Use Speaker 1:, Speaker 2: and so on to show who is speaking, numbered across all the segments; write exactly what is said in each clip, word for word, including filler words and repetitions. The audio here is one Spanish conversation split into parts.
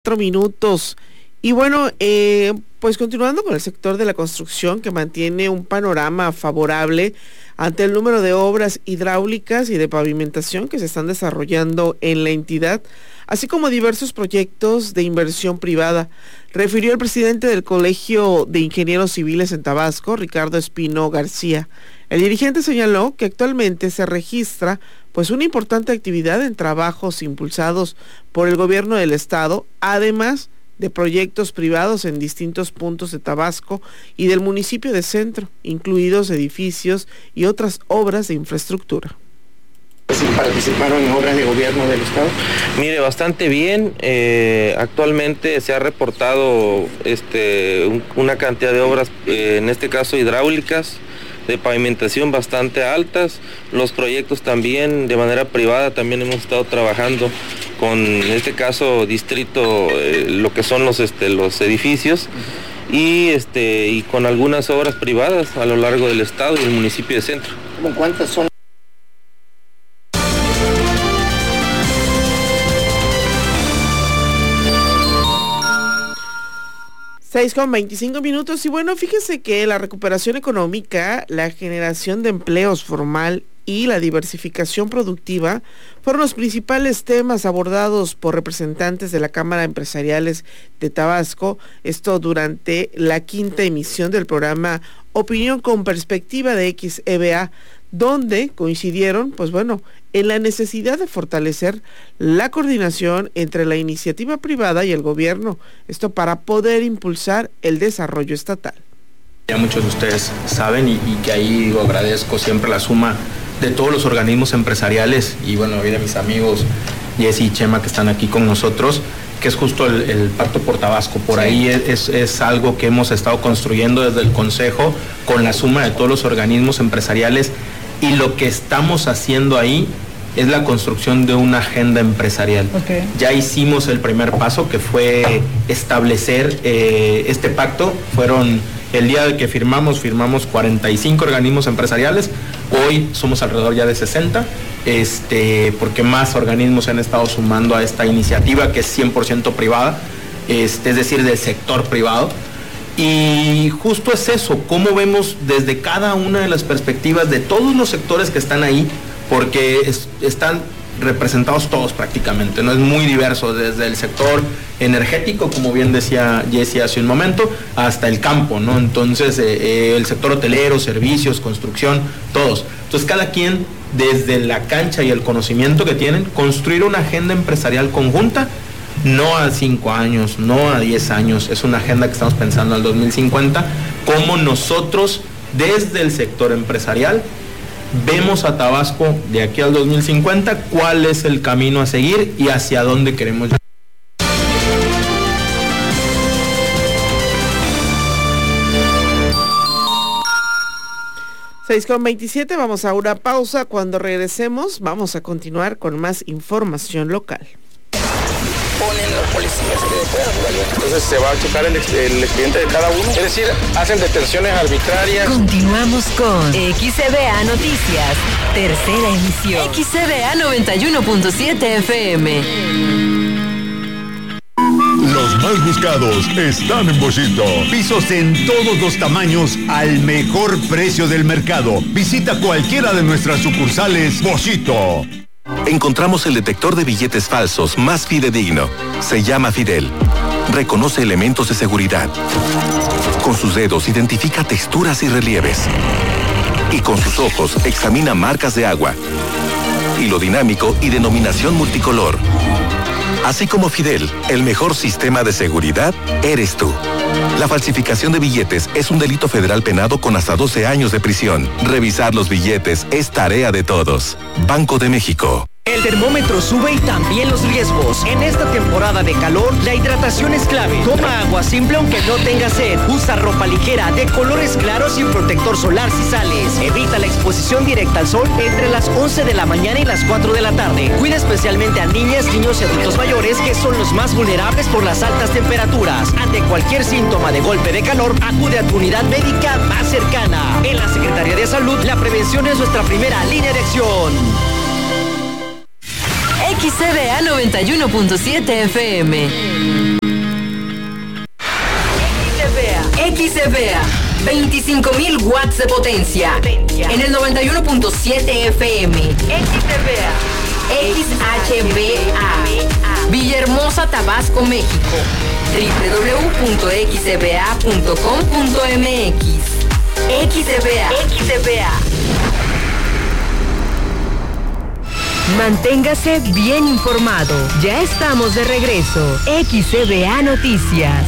Speaker 1: Cuatro minutos. Y bueno, eh, pues continuando con el sector de la construcción, que mantiene un panorama favorable ante el número de obras hidráulicas y de pavimentación que se están desarrollando en la entidad, así como diversos proyectos de inversión privada, refirió el presidente del Colegio de Ingenieros Civiles en Tabasco, Ricardo Espino García. El dirigente señaló que actualmente se registra pues una importante actividad en trabajos impulsados por el gobierno del estado, además de proyectos privados en distintos puntos de Tabasco y del municipio de Centro, incluidos edificios y otras obras de infraestructura.
Speaker 2: ¿Participaron en obras de gobierno del estado?
Speaker 3: Mire, bastante bien. Eh, actualmente se ha reportado este, un, una cantidad de obras, eh, en este caso hidráulicas, de pavimentación bastante altas. Los proyectos también de manera privada también hemos estado trabajando con, en este caso, distrito, eh, lo que son los, este, los edificios y, este, y con algunas obras privadas a lo largo del estado y el municipio de Centro.
Speaker 2: ¿Cómo cuántas son?
Speaker 1: seis con veinticinco minutos y bueno, fíjese que la recuperación económica, la generación de empleos formal y la diversificación productiva fueron los principales temas abordados por representantes de la Cámara Empresariales de Tabasco, esto durante la quinta emisión del programa Opinión con Perspectiva de X E B A, donde coincidieron, pues bueno, en la necesidad de fortalecer la coordinación entre la iniciativa privada y el gobierno, esto para poder impulsar el desarrollo estatal.
Speaker 4: Ya muchos de ustedes saben y, y que ahí digo, agradezco siempre la suma de todos los organismos empresariales y bueno, y de mis amigos Jessy y Chema que están aquí con nosotros, que es justo el, el Pacto por Tabasco. Por sí. ahí es, es algo que hemos estado construyendo desde el Consejo con la suma de todos los organismos empresariales. Y lo que estamos haciendo ahí es la construcción de una agenda empresarial. Okay. Ya hicimos el primer paso, que fue establecer eh, este pacto. Fueron, el día de que firmamos, firmamos cuarenta y cinco organismos empresariales. Hoy somos alrededor ya de sesenta, este, porque más organismos se han estado sumando a esta iniciativa, que es cien por ciento privada, este, es decir, del sector privado. Y justo es eso, cómo vemos desde cada una de las perspectivas de todos los sectores que están ahí, porque es, están representados todos prácticamente, no es muy diverso, desde el sector energético, como bien decía Jessy hace un momento, hasta el campo, ¿no? Entonces, eh, eh, el sector hotelero, servicios, construcción, todos. Entonces, cada quien, desde la cancha y el conocimiento que tienen, construir una agenda empresarial conjunta. No a cinco años, no a diez años, es una agenda que estamos pensando al dos mil cincuenta, cómo nosotros desde el sector empresarial vemos a Tabasco de aquí al dos mil cincuenta, cuál es el camino a seguir y hacia dónde queremos llegar.
Speaker 1: seis con veintisiete, vamos a una pausa. Cuando regresemos vamos a continuar con más información local.
Speaker 2: Ponen los policías que puedan, entonces se va a checar el, el expediente de cada uno, es decir, hacen detenciones arbitrarias.
Speaker 5: Continuamos con X E B A Noticias, tercera emisión. X E B A noventa y uno punto siete F M.
Speaker 6: Los más buscados están en Boschito.
Speaker 7: Pisos en todos los tamaños al mejor precio del mercado. Visita cualquiera de nuestras sucursales Boschito.
Speaker 8: Encontramos el detector de billetes falsos más fidedigno. Se llama Fidel. Reconoce elementos de seguridad. Con sus dedos identifica texturas y relieves. Y con sus ojos examina marcas de agua. Hilo dinámico y denominación multicolor. Así como Fidel, el mejor sistema de seguridad eres tú. La falsificación de billetes es un delito federal penado con hasta doce años de prisión. Revisar los billetes es tarea de todos. Banco de México.
Speaker 9: El termómetro sube y también los riesgos. En esta temporada de calor, la hidratación es clave. Toma agua simple aunque no tengas sed. Usa ropa ligera de colores claros y protector solar si sales. Evita la exposición directa al sol entre las once de la mañana y las cuatro de la tarde. Cuida especialmente a niñas, niños y adultos mayores, que son los más vulnerables por las altas temperaturas. Ante cualquier síntoma de golpe de calor, acude a tu unidad médica más cercana. En la Secretaría de Salud, la prevención es nuestra primera línea de acción.
Speaker 5: X E B A noventa y uno punto siete F M. B A, veinticinco mil watts de potencia, en el noventa y uno punto siete F M. X B A, X H B A, Villahermosa, Tabasco, México. doble u doble u doble u punto x b a punto com punto m x. X B A. X B A. Manténgase bien informado. Ya estamos de regreso. X B A Noticias.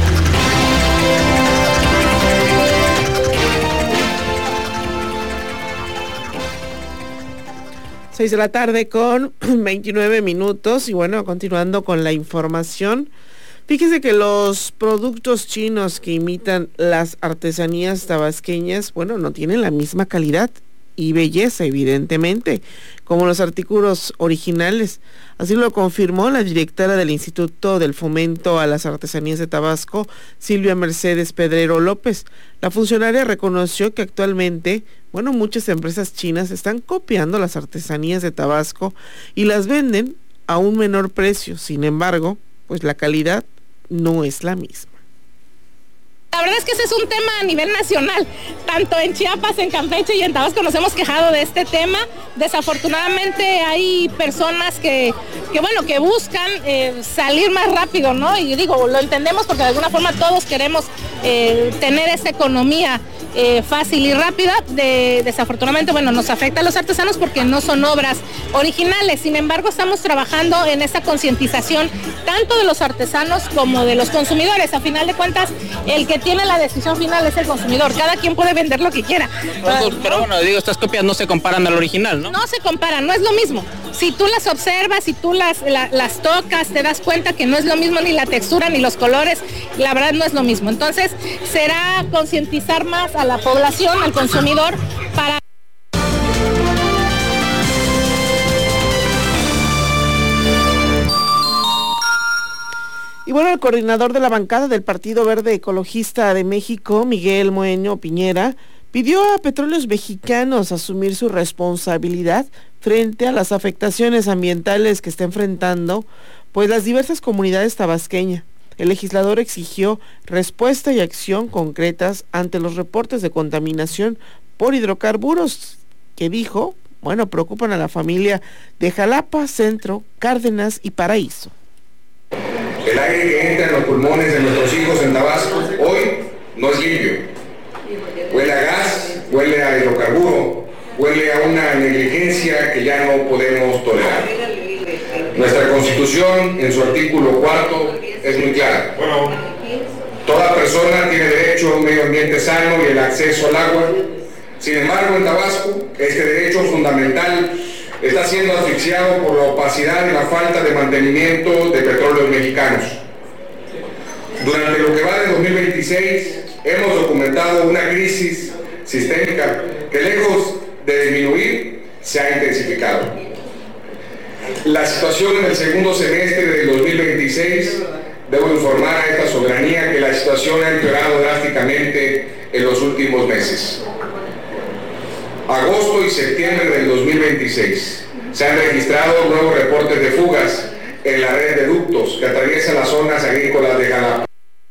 Speaker 1: Seis de la tarde con veintinueve minutos y bueno, continuando con la información. Fíjese que los productos chinos que imitan las artesanías tabasqueñas, bueno, no tienen la misma calidad y belleza, evidentemente, como los artículos originales. Así lo confirmó la directora del Instituto del Fomento a las Artesanías de Tabasco, Silvia Mercedes Pedrero López. La funcionaria reconoció que actualmente, bueno, muchas empresas chinas están copiando las artesanías de Tabasco y las venden a un menor precio. Sin embargo, pues la calidad no es la misma.
Speaker 10: La verdad es que ese es un tema a nivel nacional, tanto en Chiapas, en Campeche y en Tabasco nos hemos quejado de este tema. Desafortunadamente hay personas que, que bueno, que buscan eh, salir más rápido, ¿no? Y digo, lo entendemos porque de alguna forma todos queremos eh, tener esa economía eh, fácil y rápida. De, desafortunadamente, bueno, nos afecta a los artesanos porque no son obras originales. Sin embargo, estamos trabajando en esa concientización tanto de los artesanos como de los consumidores. A final de cuentas, el que tiene la decisión final es el consumidor. Cada quien puede vender lo que quiera.
Speaker 11: Pero, pero bueno, digo, estas copias no se comparan al original, ¿no?
Speaker 10: No se comparan, no es lo mismo. Si tú las observas, si tú las, la, las tocas, te das cuenta que no es lo mismo ni la textura ni los colores, la verdad no es lo mismo. Entonces, será concientizar más a la población, al consumidor, para...
Speaker 1: Y bueno, el coordinador de la bancada del Partido Verde Ecologista de México, Miguel Moeño Piñera, pidió a Petróleos Mexicanos asumir su responsabilidad frente a las afectaciones ambientales que está enfrentando, pues las diversas comunidades tabasqueñas. El legislador exigió respuesta y acción concretas ante los reportes de contaminación por hidrocarburos que dijo, bueno, preocupan a la familia de Jalapa, Centro, Cárdenas y Paraíso.
Speaker 12: El aire que entra en los pulmones de nuestros hijos en Tabasco hoy no es limpio. Huele a gas, huele a hidrocarburo, huele a una negligencia que ya no podemos tolerar. Nuestra Constitución, en su artículo cuarto, es muy clara. Toda persona tiene derecho a un medio ambiente sano y el acceso al agua. Sin embargo, en Tabasco, este derecho fundamental está siendo asfixiado por la opacidad y la falta de mantenimiento de Petróleos Mexicanos. Durante lo que va de dos mil veintiséis, hemos documentado una crisis sistémica que, lejos de disminuir, se ha intensificado. La situación en el segundo semestre del dos mil veintiséis, debo informar a esta soberanía que la situación ha empeorado drásticamente en los últimos meses. Agosto y septiembre del dos mil veintiséis se han registrado nuevos reportes de fugas en la red de ductos que atraviesa las zonas agrícolas de Jalapa.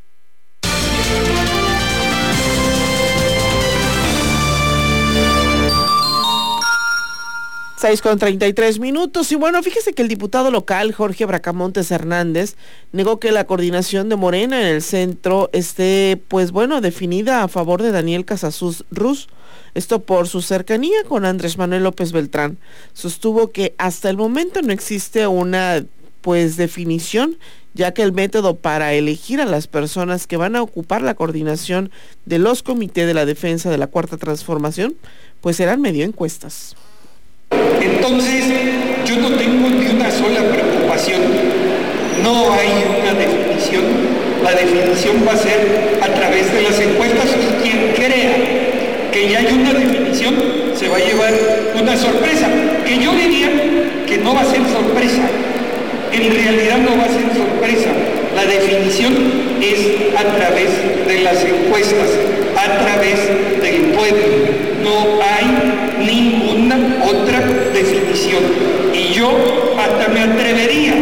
Speaker 1: seis con treinta y tres minutos y bueno, fíjese que el diputado local Jorge Bracamontes Hernández negó que la coordinación de Morena en el centro esté, pues bueno, definida a favor de Daniel Casasus Ruz. Esto por su cercanía con Andrés Manuel López Beltrán. Sostuvo que hasta el momento no existe una, pues, definición, ya que el método para elegir a las personas que van a ocupar la coordinación de los comités de la defensa de la Cuarta Transformación, pues serán medio encuestas.
Speaker 13: Entonces, yo no tengo ni una sola preocupación. No hay una definición. La definición va a ser a través de las encuestas y quien crea que ya hay una definición se va a llevar una sorpresa, que yo diría que no va a ser sorpresa. En realidad no va a ser sorpresa. La definición es a través de las encuestas, a través del pueblo. No hay ninguna otra definición. Y yo hasta me atrevería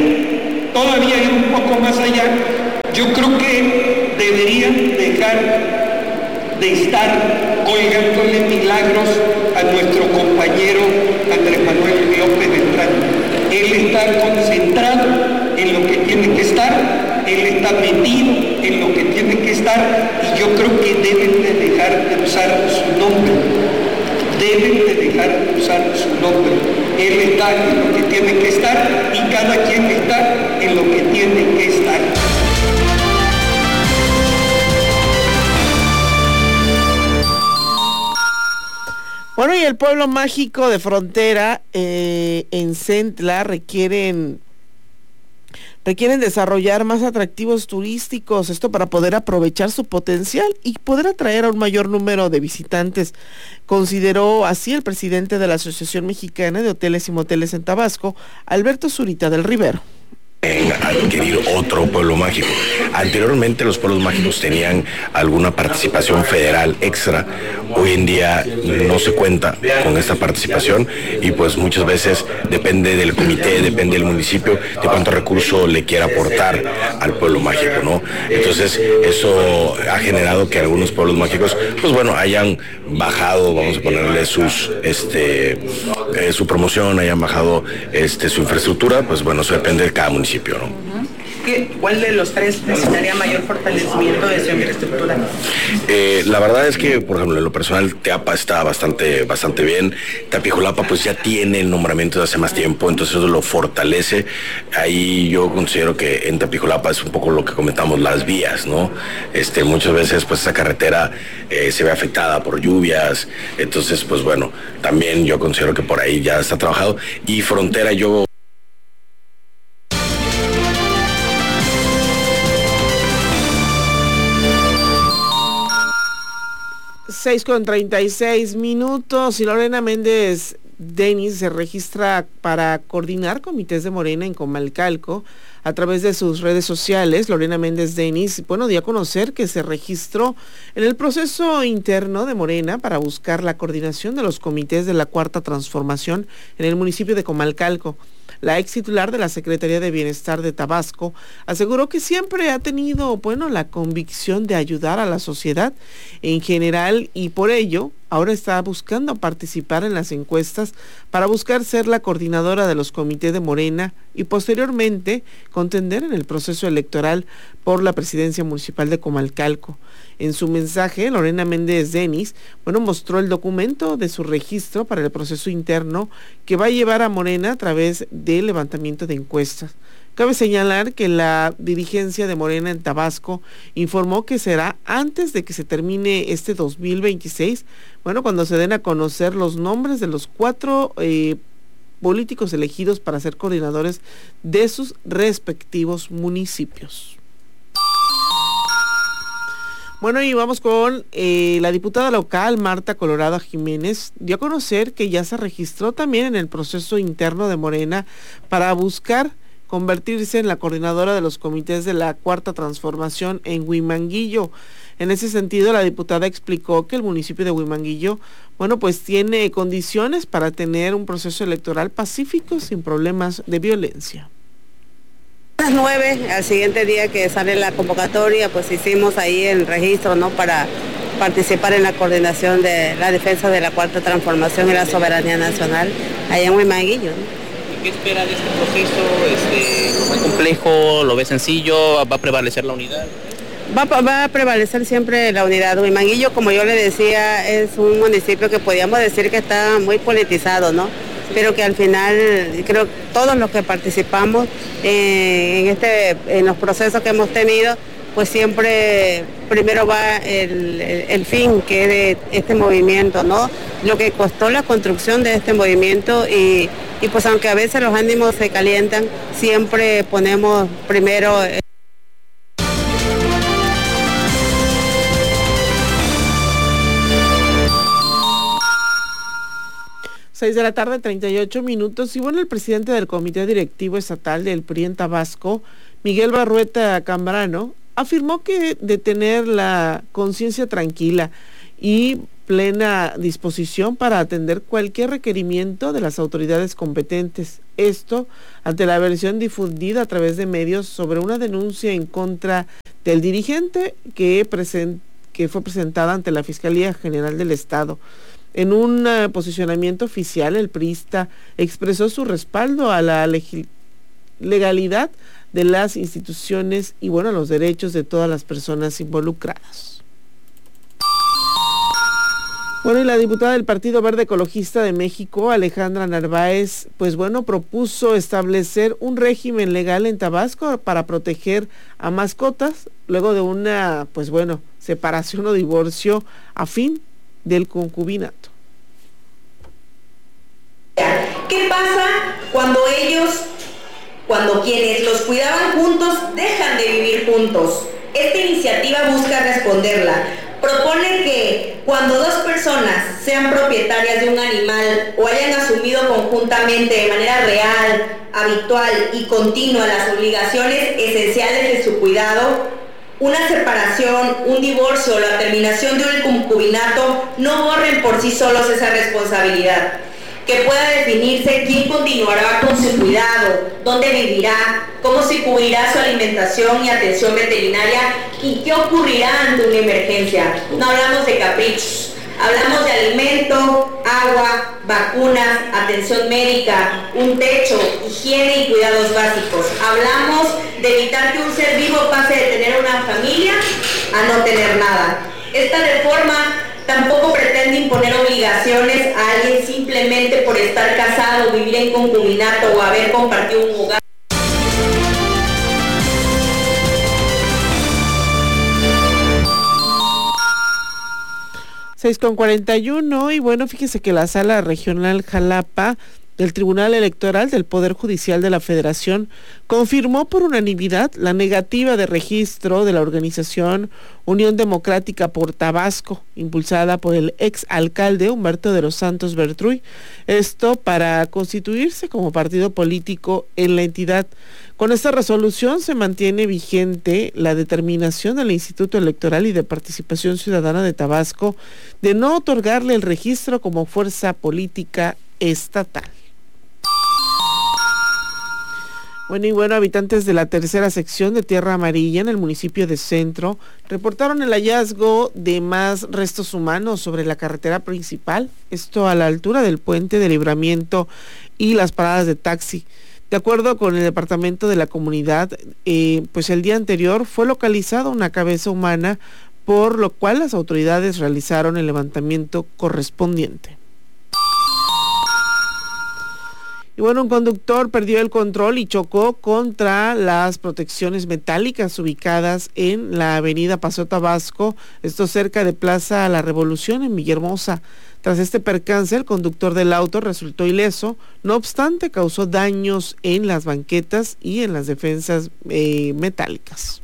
Speaker 13: todavía ir un poco más allá. Yo creo que deberían dejar de estar colgándole milagros a nuestro compañero Andrés Manuel López Beltrán. Él está concentrado en lo que tiene que estar, él está metido en lo que tiene que estar, y yo creo que deben de dejar de usar su nombre, deben de dejar de usar su nombre. Él está en lo que tiene que estar y cada quien está en lo que tiene que estar.
Speaker 1: Bueno, y el pueblo mágico de Frontera eh, en Centla requieren requieren desarrollar más atractivos turísticos, esto para poder aprovechar su potencial y poder atraer a un mayor número de visitantes. Consideró así el presidente de la Asociación Mexicana de Hoteles y Moteles en Tabasco, Alberto Zurita del Rivero.
Speaker 14: En adquirir otro pueblo mágico. Anteriormente los pueblos mágicos tenían alguna participación federal extra. Hoy en día no se cuenta con esta participación y pues muchas veces depende del comité, depende del municipio de cuánto recurso le quiera aportar al pueblo mágico, ¿no? Entonces eso ha generado que algunos pueblos mágicos pues bueno hayan bajado, vamos a ponerle sus este eh, su promoción, hayan bajado este su infraestructura, pues bueno, eso depende de cada municipio. ¿No?
Speaker 15: ¿Qué, ¿Cuál de los tres necesitaría mayor fortalecimiento de su infraestructura?
Speaker 14: Eh, la verdad es que, por ejemplo, en lo personal, Teapa está bastante, bastante bien. Tapijolapa pues ya tiene el nombramiento de hace más tiempo, entonces eso lo fortalece. Ahí yo considero que en Tapijolapa es un poco lo que comentamos, las vías, ¿no? Este, muchas veces pues esa carretera eh, se ve afectada por lluvias, entonces pues bueno, también yo considero que por ahí ya está trabajado. Y Frontera yo...
Speaker 1: seis con treinta y seis minutos y Lorena Méndez Denis se registra para coordinar comités de Morena en Comalcalco a través de sus redes sociales. Lorena Méndez Denis, bueno, dio a conocer que se registró en el proceso interno de Morena para buscar la coordinación de los comités de la Cuarta Transformación en el municipio de Comalcalco. La ex titular de la Secretaría de Bienestar de Tabasco aseguró que siempre ha tenido, bueno, la convicción de ayudar a la sociedad en general y por ello ahora está buscando participar en las encuestas para buscar ser la coordinadora de los comités de Morena y posteriormente contender en el proceso electoral por la presidencia municipal de Comalcalco. En su mensaje, Lorena Méndez Denis, bueno, mostró el documento de su registro para el proceso interno que va a llevar a Morena a través del levantamiento de encuestas. Cabe señalar que la dirigencia de Morena en Tabasco informó que será antes de que se termine este dos mil veintiséis, bueno, cuando se den a conocer los nombres de los cuatro eh, políticos elegidos para ser coordinadores de sus respectivos municipios. Bueno, y vamos con eh, la diputada local, Marta Colorado Jiménez, dio a conocer que ya se registró también en el proceso interno de Morena para buscar convertirse en la coordinadora de los comités de la Cuarta Transformación en Huimanguillo. En ese sentido, la diputada explicó que el municipio de Huimanguillo, bueno, pues tiene condiciones para tener un proceso electoral pacífico sin problemas de violencia.
Speaker 16: A las nueve, al siguiente día que sale la convocatoria, pues hicimos ahí el registro, ¿no?, para participar en la coordinación de la defensa de la Cuarta Transformación y la soberanía nacional allá en Huimanguillo, ¿no?
Speaker 11: ¿Qué espera de este proceso? Este, ¿Lo ve complejo? ¿Lo ve sencillo? ¿Va a prevalecer la unidad?
Speaker 16: Va, va a prevalecer siempre la unidad. Huimanguillo, como yo le decía, es un municipio que podríamos decir que está muy politizado, ¿no? Pero que al final, creo que todos los que participamos eh, en, este, en los procesos que hemos tenido, pues siempre primero va el, el, el fin, que es de este movimiento, ¿no? Lo que costó la construcción de este movimiento y, y pues aunque a veces los ánimos se calientan, siempre ponemos primero... Eh,
Speaker 1: seis de la tarde, treinta y ocho minutos, y bueno, el presidente del Comité Directivo Estatal del P R I en Tabasco, Miguel Barrueta Cambrano, afirmó que de tener la conciencia tranquila y plena disposición para atender cualquier requerimiento de las autoridades competentes. Esto ante la versión difundida a través de medios sobre una denuncia en contra del dirigente que presentó que fue presentada ante la Fiscalía General del Estado. En un uh, posicionamiento oficial, el priista expresó su respaldo a la leg- legalidad de las instituciones y, bueno, a los derechos de todas las personas involucradas. Bueno, y la diputada del Partido Verde Ecologista de México, Alejandra Narváez, pues bueno, propuso establecer un régimen legal en Tabasco para proteger a mascotas luego de una, pues bueno, separación o divorcio a fin del concubinato.
Speaker 17: ¿Qué pasa cuando ellos, cuando quienes los cuidaban juntos, dejan de vivir juntos? Esta iniciativa busca responderla. Propone que cuando dos personas sean propietarias de un animal o hayan asumido conjuntamente de manera real, habitual y continua las obligaciones esenciales de su cuidado, una separación, un divorcio o la terminación de un concubinato no borren por sí solos esa responsabilidad. Que pueda definirse quién continuará con su cuidado, dónde vivirá, cómo se cubrirá su alimentación y atención veterinaria y qué ocurrirá ante una emergencia. No hablamos de caprichos, hablamos de alimento, agua, vacunas, atención médica, un techo, higiene y cuidados básicos. Hablamos de evitar que un ser vivo pase de tener una familia a no tener nada. Esta reforma tampoco pretende imponer obligaciones a alguien simplemente por estar casado, vivir en concubinato o haber compartido un hogar.
Speaker 1: seis con cuarenta y uno, y bueno, fíjese que la Sala Regional Jalapa del Tribunal Electoral del Poder Judicial de la Federación confirmó por unanimidad la negativa de registro de la organización Unión Democrática por Tabasco, impulsada por el ex alcalde Humberto de los Santos Bertruy, esto para constituirse como partido político en la entidad. Con esta resolución se mantiene vigente la determinación del Instituto Electoral y de Participación Ciudadana de Tabasco de no otorgarle el registro como fuerza política estatal. Bueno, y bueno, habitantes de la tercera sección de Tierra Amarilla en el municipio de Centro reportaron el hallazgo de más restos humanos sobre la carretera principal, esto a la altura del puente de Libramiento y las paradas de taxi. De acuerdo con el departamento de la comunidad, eh, pues el día anterior fue localizada una cabeza humana, por lo cual las autoridades realizaron el levantamiento correspondiente. Y bueno, un conductor perdió el control y chocó contra las protecciones metálicas ubicadas en la avenida Paseo Tabasco, esto cerca de Plaza La Revolución en Villahermosa. Tras este percance, el conductor del auto resultó ileso, no obstante causó daños en las banquetas y en las defensas eh, metálicas.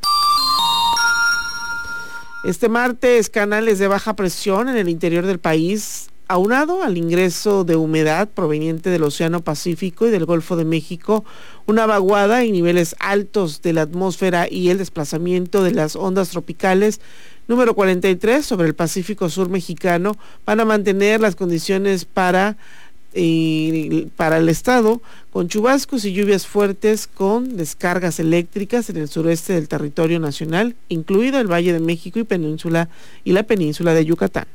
Speaker 1: Este martes, canales de baja presión en el interior del país, aunado al ingreso de humedad proveniente del Océano Pacífico y del Golfo de México, una vaguada en niveles altos de la atmósfera y el desplazamiento de las ondas tropicales número cuarenta y tres sobre el Pacífico Sur mexicano van a mantener las condiciones para, eh, para el estado, con chubascos y lluvias fuertes con descargas eléctricas en el sureste del territorio nacional, incluido el Valle de México y península y la península de Yucatán.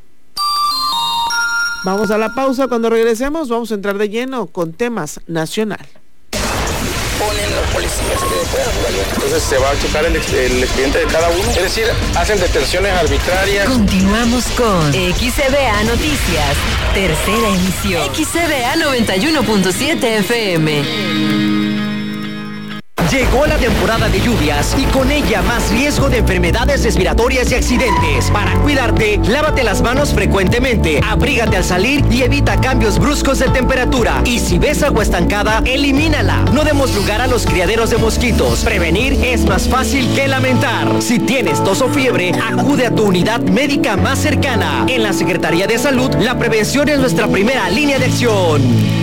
Speaker 1: Vamos a la pausa. Cuando regresemos vamos a entrar de lleno con temas nacional.
Speaker 2: Ponen los policías que puedan jugar. Entonces se va a checar el, el expediente de cada uno. Es decir, hacen detenciones arbitrarias.
Speaker 5: Continuamos con X C B A Noticias, tercera emisión. X C B A noventa y uno punto siete F M.
Speaker 9: Llegó la temporada de lluvias y con ella más riesgo de enfermedades respiratorias y accidentes. Para cuidarte, lávate las manos frecuentemente, abrígate al salir y evita cambios bruscos de temperatura. Y si ves agua estancada, elimínala. No demos lugar a los criaderos de mosquitos. Prevenir es más fácil que lamentar. Si tienes tos o fiebre, acude a tu unidad médica más cercana. En la Secretaría de Salud, la prevención es nuestra primera línea de acción.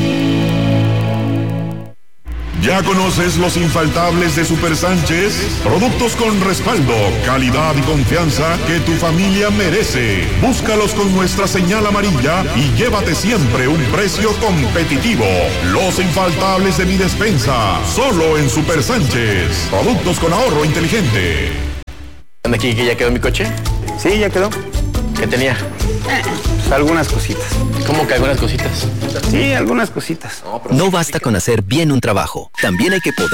Speaker 6: ¿Ya conoces los infaltables de Super Sánchez? Productos con respaldo, calidad y confianza que tu familia merece. Búscalos con nuestra señal amarilla y llévate siempre un precio competitivo. Los infaltables de mi despensa, solo en Super Sánchez. Productos con ahorro inteligente.
Speaker 14: ¿Anda aquí que ya quedó mi coche?
Speaker 18: Sí, ya quedó.
Speaker 11: ¿Qué tenía?
Speaker 18: Eh, pues algunas cositas.
Speaker 11: ¿Cómo que algunas cositas?
Speaker 18: Sí, algunas cositas.
Speaker 19: No basta con hacer bien un trabajo, también hay que poder